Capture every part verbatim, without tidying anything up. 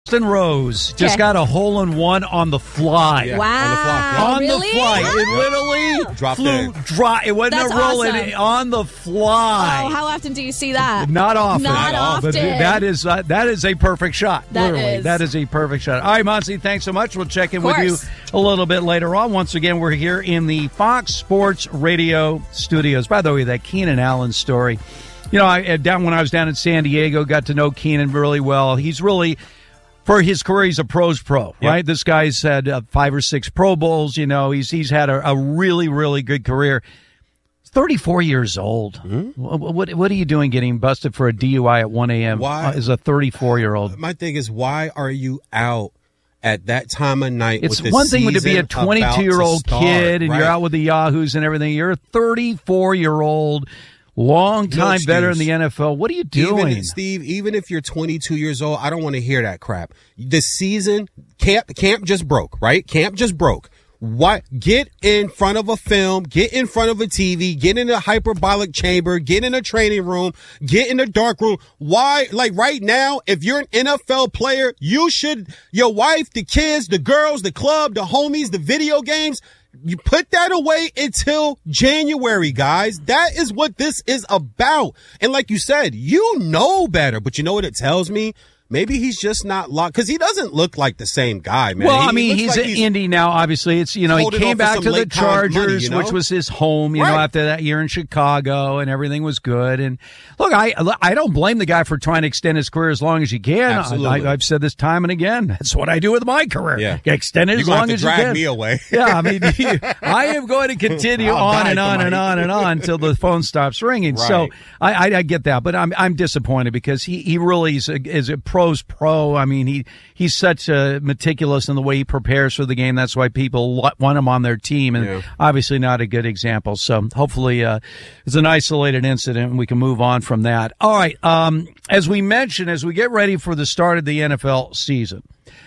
Justin Rose just Okay. got a hole-in-one on the fly. Yeah, Wow. on the fly. Yeah. On Really? the fly. Wow. It literally Dropped flew in. dry. It wasn't That's a roll. awesome. It, on the fly. Oh, how often do you see that? Not often. Not But often. that is uh, that is a perfect shot. That literally. is. That is a perfect shot. All right, Monty, thanks so much. We'll check in Of with you course. a little bit later on. Once again, we're here in the Fox Sports Radio studios. By the way, that Keenan Allen story. You know, I down when I was down in San Diego, got to know Keenan really well. He's really, for his career, he's a pro's pro, Yep. right? This guy's had uh, five or six Pro Bowls. You know, he's he's had a, a really, really good career. He's thirty-four years old. Mm-hmm. What, what what are you doing getting busted for a D U I at one a.m. Why? uh, as a thirty-four-year-old? My thing is, why are you out at that time of night? It's with the one thing to be a season about to twenty-two-year-old start, kid and right? you're out with the Yahoos and everything. You're a thirty-four-year-old, long-time No veteran in excuse. the N F L. What are you doing? Even, Steve, even if you're twenty-two years old, I don't want to hear that crap. The season, camp, camp just broke, right? Camp just broke. What? Get in front of a film, get in front of a T V, get in a hyperbolic chamber, get in a training room, get in a dark room. Why? Like right now, if you're an N F L player, you should, your wife, the kids, the girls, the club, the homies, the video games, you put that away until January, guys. That is what this is about. And like you said, you know better, but you know what it tells me? Maybe he's just not locked because he doesn't look like the same guy, man. Well, He I mean, looks he's like in Indy now, obviously. It's, you know, he holding came on for back some to the late-con money, Chargers, you know? which was his home, you know, Right. after that year in Chicago, and everything was good. And look, I I don't blame the guy for trying to extend his career as long as you can. Absolutely. I, I've said this time and again. That's what I do with my career. Yeah. Extend it You're as gonna long have as to you drag can. me away. Yeah, I mean, I am going to continue I'll on die and on for and my- on and on until the phone stops ringing. So Right. I, I, I get that, but I'm I'm disappointed because he, he really is a, is a pro's pro. I mean, he he's such a meticulous in the way he prepares for the game. That's why people lo- want him on their team, and Yeah. obviously not a good example. So hopefully uh, it's an isolated incident and we can move on from that. All right. Um, as we mentioned, as we get ready for the start of the N F L season,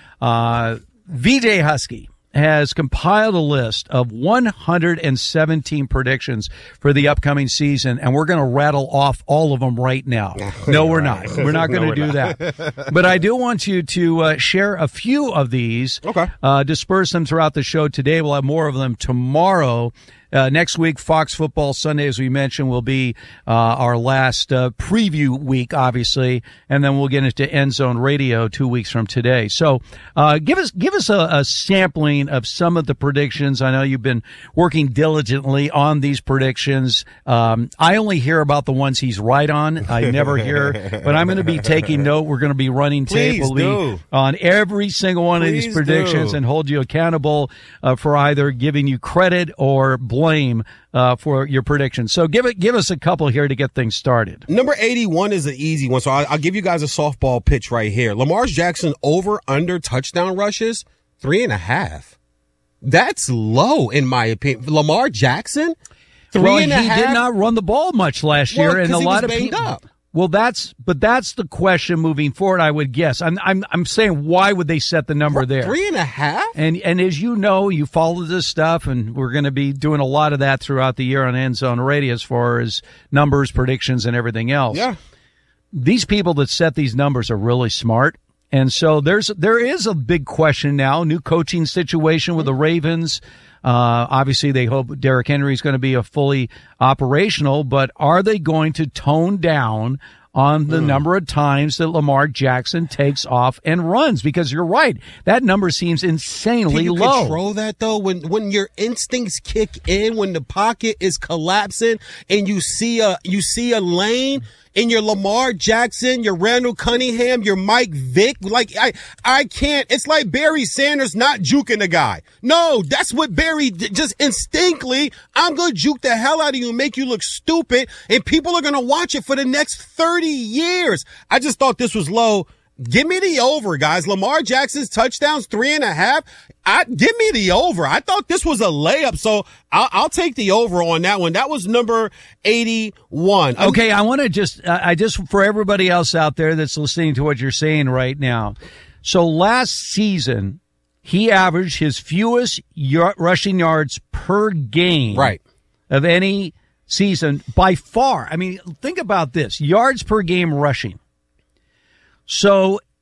uh, V J Husky has compiled a list of one hundred seventeen predictions for the upcoming season, and we're going to rattle off all of them right now. No, we're not. We're not going to do that. But I do want you to uh, share a few of these. Okay. Uh, disperse them throughout the show today. We'll have more of them tomorrow. Uh, next week, Fox Football Sunday, as we mentioned, will be uh, our last uh, preview week, obviously, and then we'll get into End Zone Radio two weeks from today. So, uh, give us give us a, a sampling of some of the predictions. I know you've been working diligently on these predictions. Um, I only hear about the ones he's right on. I never hear, but I'm going to be taking note. We're going to be running tape. Please We'll do. be on every single one of Please these predictions do. and hold you accountable uh, for either giving you credit or blame uh, for your predictions. So give it, give us a couple here to get things started. Number eighty-one is an easy one, so I'll, I'll give you guys a softball pitch right here. Lamar Jackson over under touchdown rushes, three and a half. That's low in my opinion. Lamar Jackson, three well, and a he half. did not run the ball much last Well, year, and a 'cause he lot was of banged people. up. Well, that's but that's the question moving forward. I would guess. I'm I'm I'm saying why would they set the number there? Three and a half? And and as you know, you follow this stuff, and we're going to be doing a lot of that throughout the year on End Zone Radio as far as numbers, predictions, and everything else. Yeah. These people that set these numbers are really smart. And so there's there is a big question now, new coaching situation with the Ravens. Uh, obviously, they hope Derrick Henry is going to be a fully operational, but are they going to tone down on the mm. number of times that Lamar Jackson takes off and runs? Because you're right, that number seems insanely Can you low. control that though? When when your instincts kick in, when the pocket is collapsing, and you see a you see a lane. And your Lamar Jackson, your Randall Cunningham, your Mike Vick, like I, I can't. It's like Barry Sanders not juking the guy. No, that's what Barry did. Just instinctively, I'm gonna juke the hell out of you and make you look stupid, and people are gonna watch it for the next thirty years. I just thought this was low. Give me the over, guys. Lamar Jackson's touchdowns, three and a half. I give me the over. I thought this was a layup, so I'll, I'll take the over on that one. That was number eighty-one. Okay, I want to just, uh, I just, for everybody else out there that's listening to what you're saying right now. So last season, he averaged his fewest y- rushing yards per game. Right. Of any season by far. I mean, think about this. Yards per game rushing. So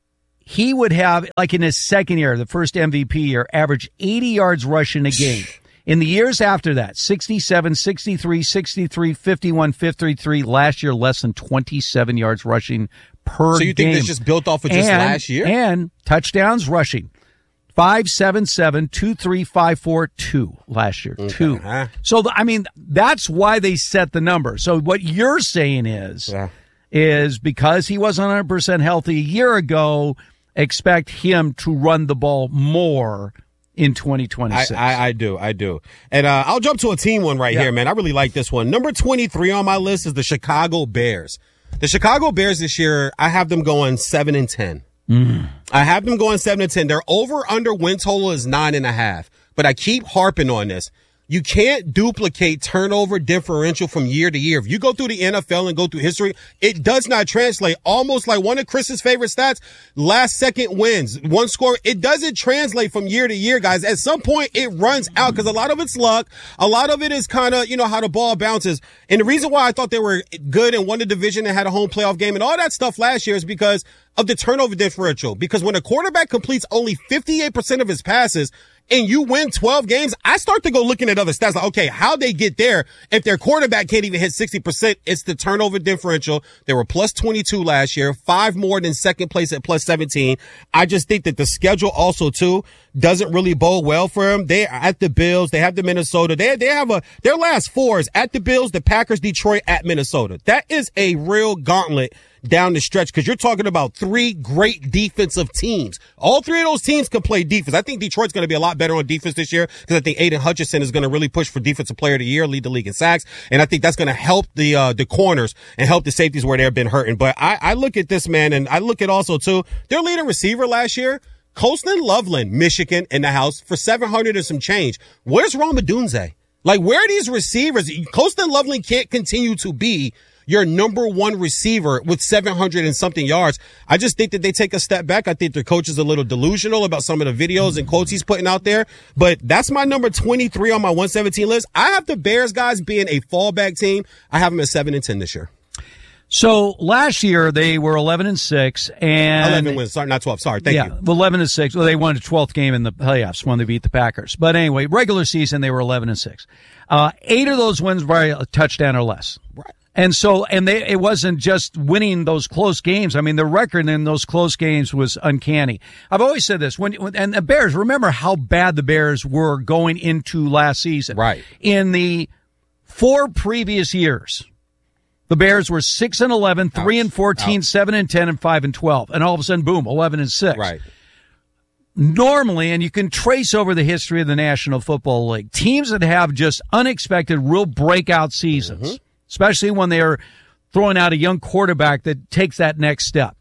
he would have, like in his second year, the first M V P year, average eighty yards rushing a game. In the years after that, sixty-seven, sixty-three, sixty-three, fifty-one, fifty-three, last year less than twenty-seven yards rushing per game. So you think game. This just built off of just and, last year? And touchdowns rushing. five seven seven, two three five four, two last year. Okay. Two. Huh? So, I mean, that's why they set the number. So what you're saying is, yeah. is because he wasn't one hundred percent healthy a year ago, expect him to run the ball more in twenty twenty-six. I, I, I do. I do. And uh, I'll jump to a team one right yeah. here, man. I really like this one. Number twenty-three on my list is the Chicago Bears. The Chicago Bears this year, I have them going seven and ten. Mm. I have them going seven and ten. Their over under win total is nine and a half. But I keep harping on this. You can't duplicate turnover differential from year to year. If you go through the N F L and go through history, it does not translate. Almost like one of Chris's favorite stats, last second wins, one score. It doesn't translate from year to year, guys. At some point, it runs out because a lot of it's luck. A lot of it is kind of, you know, how the ball bounces. And the reason why I thought they were good and won the division and had a home playoff game and all that stuff last year is because of the turnover differential. Because when a quarterback completes only fifty-eight percent of his passes, and you win twelve games, I start to go looking at other stats like, okay, how they get there if their quarterback can't even hit sixty percent? It's the turnover differential. They were plus twenty-two last year, five more than second place at plus seventeen. I just think that the schedule also, too, doesn't really bode well for them. They are at the Bills. They have the Minnesota. They, they have a, their last four is at the Bills, the Packers, Detroit, at Minnesota. That is a real gauntlet down the stretch because you're talking about three great defensive teams. All three of those teams can play defense. I think Detroit's going to be a lot better on defense this year because I think Aiden Hutchinson is going to really push for Defensive Player of the Year, lead the league in sacks, and I think that's going to help the uh the corners and help the safeties where they've been hurting. But I, I look at this, man, and I look at also, too, their leading receiver last year, Colston Loveland, Michigan, in the house for seven hundred and some change. Where's Roma Dunze? Like, where are these receivers? Colston Loveland can't continue to be your number one receiver with seven hundred and something yards. I just think that they take a step back. I think their coach is a little delusional about some of the videos and quotes he's putting out there. But that's my number twenty-three on my one seventeen list. I have the Bears guys being a fallback team. I have them at seven and ten this year. So last year they were eleven and six and eleven wins. Sorry, not twelve. Sorry. Thank yeah, you. eleven and six. Well, they won the twelfth game in the playoffs when they beat the Packers. But anyway, regular season they were eleven and six. Uh, eight of those wins by a touchdown or less. Right. And so, and they, it wasn't just winning those close games. I mean, the record in those close games was uncanny. I've always said this when, when and the Bears, remember how bad the Bears were going into last season. Right. In the four previous years, the Bears were six and eleven, three and fourteen, Ouch. seven and ten, and five and twelve. And all of a sudden, boom, eleven and six. Right. Normally, and you can trace over the history of the National Football League, teams that have just unexpected, real breakout seasons, mm-hmm. especially when they are throwing out a young quarterback that takes that next step.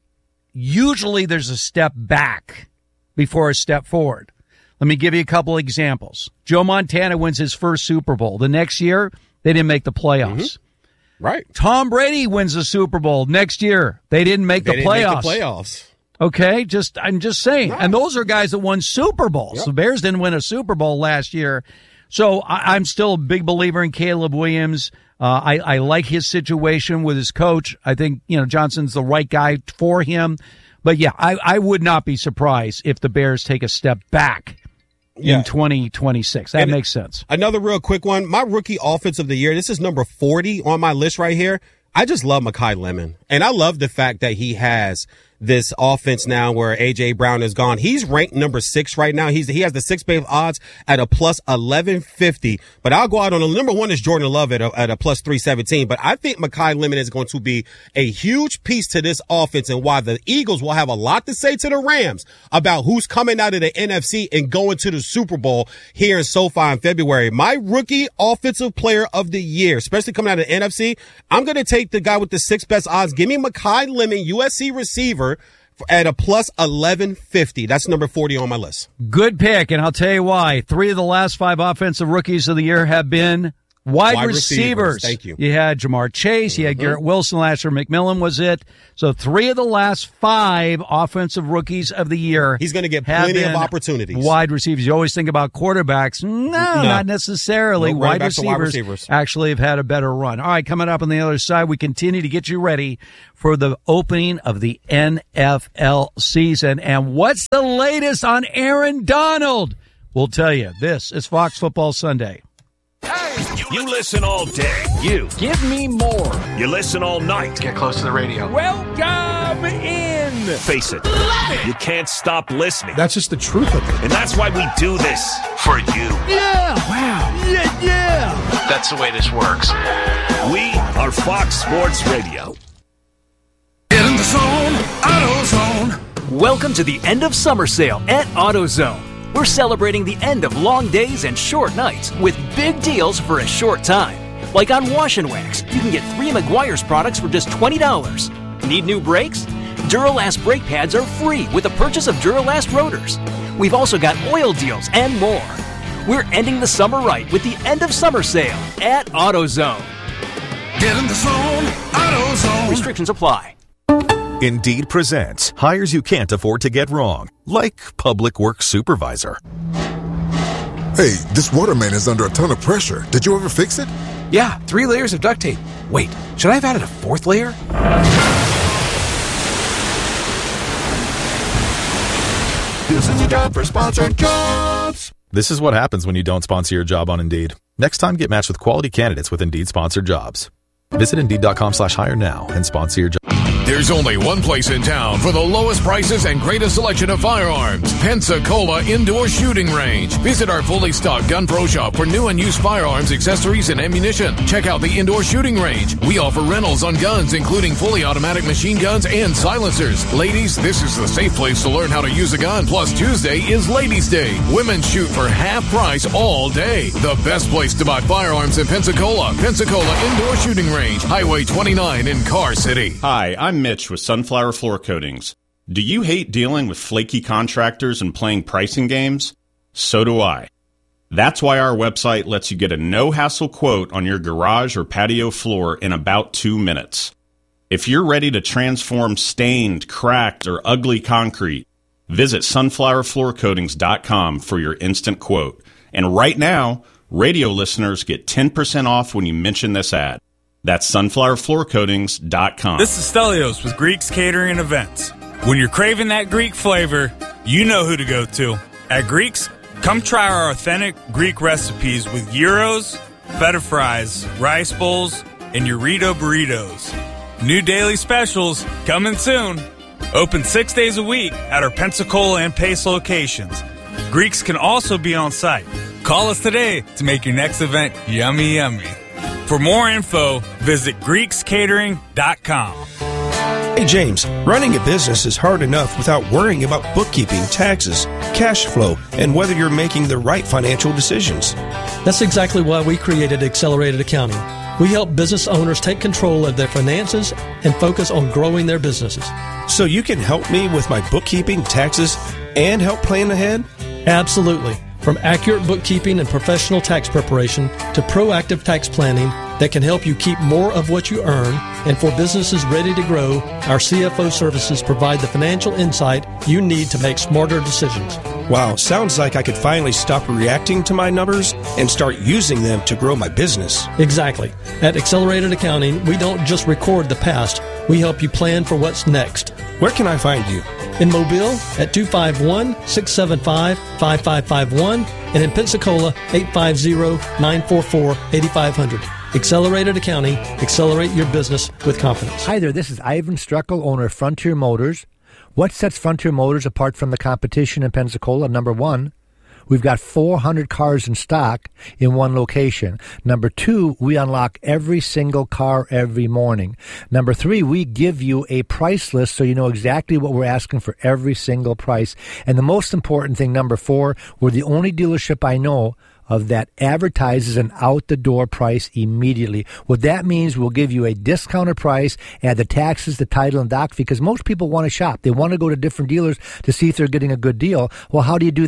Usually there's a step back before a step forward. Let me give you a couple examples. Joe Montana wins his first Super Bowl. The next year, they didn't make the playoffs. Mm-hmm. Right. Tom Brady wins the Super Bowl. Next year, they didn't make they the didn't playoffs. Make the playoffs. Okay, just I'm just saying. No. And those are guys that won Super Bowls. Yep. The Bears didn't win a Super Bowl last year. So I, I'm still a big believer in Caleb Williams. Uh, I, I like his situation with his coach. I think, you know, Johnson's the right guy for him. But, yeah, I, I would not be surprised if the Bears take a step back yeah. in twenty twenty-six. That and makes sense. Another real quick one. My rookie offense of the year, this is number forty on my list right here. I just love Mekhi Lemon. And I love the fact that he has this offense now where A J Brown is gone. He's ranked number six right now. He's he has the six base odds at a plus eleven fifty. But I'll go out on a number one is Jordan Love at a, at a plus three seventeen. But I think Mekhi Lemon is going to be a huge piece to this offense and why the Eagles will have a lot to say to the Rams about who's coming out of the N F C and going to the Super Bowl here in SoFi in February. My rookie offensive player of the year, especially coming out of the N F C, I'm going to take the guy with the six best odds. Give me Mekhi Lemon, U S C receiver, at a plus eleven fifty. That's number forty on my list. Good pick, and I'll tell you why. Three of the last five offensive rookies of the year have been Wide, Wide receivers. receivers. Thank you. You had Jamar Chase. You had mm-hmm. Garrett Wilson last year. McMillan was it. So three of the last five offensive rookies of the year. He's going to get plenty of opportunities. Wide receivers. You always think about quarterbacks. No, no. not necessarily. No, wide, receivers wide receivers actually have had a better run. All right, coming up on the other side, we continue to get you ready for the opening of the N F L season. And what's the latest on Aaron Donald? We'll tell you. This is Fox Football Sunday. You, you listen all day. You. Give me more. You listen all night. Get close to the radio. Welcome in. Face it. it. You can't stop listening. That's just the truth of it. And that's why we do this. For you. Yeah. Wow. Yeah, yeah. That's the way this works. We are Fox Sports Radio. Get in the zone. AutoZone. Welcome to the end of summer sale at AutoZone. We're celebrating the end of long days and short nights with big deals for a short time. Like on Wash and Wax, you can get three Meguiar's products for just twenty dollars. Need new brakes? Duralast brake pads are free with the purchase of Duralast rotors. We've also got oil deals and more. We're ending the summer right with the end of summer sale at AutoZone. Get in the zone, AutoZone. Restrictions apply. Indeed presents hires you can't afford to get wrong, like public works supervisor. Hey, this water main is under a ton of pressure. Did you ever fix it? Yeah, three layers of duct tape. Wait, should I have added a fourth layer? This is your job for sponsored jobs. This is what happens when you don't sponsor your job on Indeed. Next time, get matched with quality candidates with Indeed sponsored jobs. Visit Indeed.com slash hire now and sponsor your job. There's only one place in town for the lowest prices and greatest selection of firearms. Pensacola Indoor Shooting Range. Visit our fully stocked Gun Pro Shop for new and used firearms, accessories, and ammunition. Check out the Indoor Shooting Range. We offer rentals on guns, including fully automatic machine guns and silencers. Ladies, this is the safe place to learn how to use a gun. Plus, Tuesday is Ladies' Day. Women shoot for half price all day. The best place to buy firearms in Pensacola. Pensacola Indoor Shooting Range. Highway twenty-nine in Car City. Hi, I'm Mitch with Sunflower Floor Coatings. Do you hate dealing with flaky contractors and playing pricing games? So do I. That's why our website lets you get a no-hassle quote on your garage or patio floor in about two minutes. If you're ready to transform stained, cracked, or ugly concrete, visit sunflower floor coatings dot com for your instant quote. And right now, radio listeners get ten percent off when you mention this ad. That's sunflower floor coatings dot com. This is Stelios with Greeks Catering and Events. When you're craving that Greek flavor, you know who to go to. At Greeks, come try our authentic Greek recipes with gyros, feta fries, rice bowls, and Eurito burritos. New daily specials coming soon. Open six days a week at our Pensacola and Pace locations. Greeks can also be on site. Call us today to make your next event yummy, yummy. For more info, visit Greeks Catering dot com. Hey, James, running a business is hard enough without worrying about bookkeeping, taxes, cash flow, and whether you're making the right financial decisions. That's exactly why we created Accelerated Accounting. We help business owners take control of their finances and focus on growing their businesses. So you can help me with my bookkeeping, taxes, and help plan ahead? Absolutely. From accurate bookkeeping and professional tax preparation to proactive tax planning that can help you keep more of what you earn. And for businesses ready to grow, our C F O services provide the financial insight you need to make smarter decisions. Wow, sounds like I could finally stop reacting to my numbers and start using them to grow my business. Exactly. At Accelerated Accounting, we don't just record the past, we help you plan for what's next. Where can I find you? In Mobile at two five one, six seven five, five five five one and in Pensacola eight five zero, nine four four, eight five zero zero. Accelerated Accounting. Accelerate your business with confidence. Hi there, this is Ivan Struckel, owner of Frontier Motors. What sets Frontier Motors apart from the competition in Pensacola? Number one, we've got four hundred cars in stock in one location. Number two, we unlock every single car every morning. Number three, we give you a price list so you know exactly what we're asking for every single price. And the most important thing, number four, we're the only dealership I know of that advertises an out-the-door price immediately. What that means, we'll give you a discounted price, add the taxes, the title, and doc fee, because most people want to shop. They want to go to different dealers to see if they're getting a good deal. Well, how do you do that?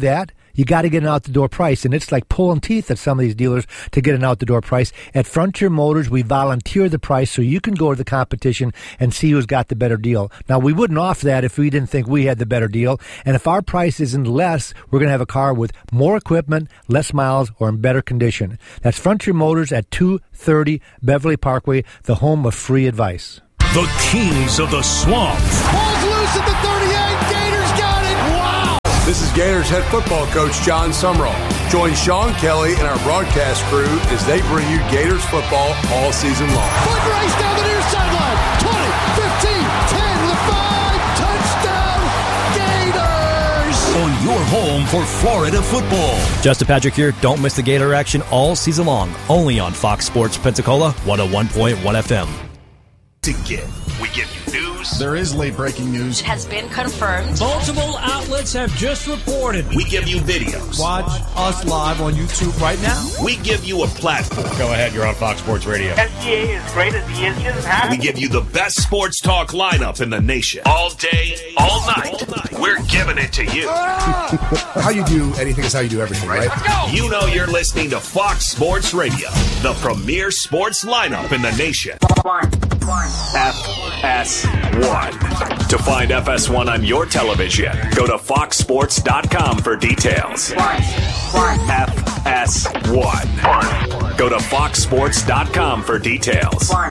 you got to get an out-the-door price, and it's like pulling teeth at some of these dealers to get an out-the-door price. At Frontier Motors, we volunteer the price so you can go to the competition and see who's got the better deal. Now, we wouldn't offer that if we didn't think we had the better deal, and if our price isn't less, we're going to have a car with more equipment, less miles, or in better condition. That's Frontier Motors at two thirty Beverly Parkway, the home of free advice. The Kings of the Swamp. Ball's loose at the thirty-eight. Gators got it. Wow. This is Gators head football coach John Sumrall. Join Sean Kelly and our broadcast crew as they bring you Gators football all season long. Foot race down the near sideline. twenty, fifteen, ten, the five. Touchdown, Gators. On your home for Florida football. Justin Patrick here. Don't miss the Gator action all season long. Only on Fox Sports Pensacola, one oh one point one F M. To get, we give you news. There is late breaking news. It has been confirmed. Multiple outlets have just reported. We give you videos. Watch us live on YouTube right now. We give you a platform. Go ahead, you're on Fox Sports Radio. S G A is great as he is. He doesn't have We give you the best sports talk lineup in the nation. All day, all night. All night. We're giving it to you. How you do anything is how you do everything, right? Let's go. You know you're listening to Fox Sports Radio, the premier sports lineup in the nation. F S one. To find F S one on your television, go to fox sports dot com for details. F S one. Go to fox sports dot com for details.